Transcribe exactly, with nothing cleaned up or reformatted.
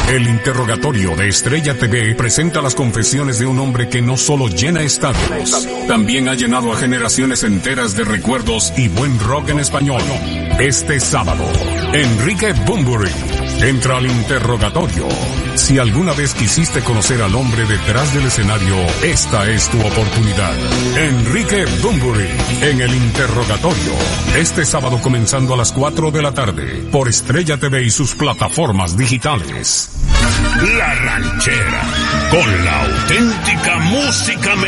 El interrogatorio de Estrella T V presenta las confesiones de un hombre que no solo llena estadios, también ha llenado a generaciones enteras de recuerdos y buen rock en español. Este sábado, Enrique Bunbury entra al interrogatorio. Si alguna vez quisiste conocer al hombre detrás del escenario, esta es tu oportunidad. Enrique Bunbury en el interrogatorio. Este sábado comenzando a las cuatro de la tarde por Estrella T V y sus plataformas digitales. La Ranchera, con la auténtica música mexicana.